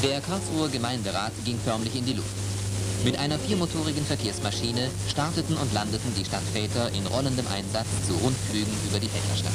Der Karlsruher Gemeinderat ging förmlich in die Luft. Mit einer viermotorigen Verkehrsmaschine starteten und landeten die Stadtväter in rollendem Einsatz zu Rundflügen über die Väterstadt.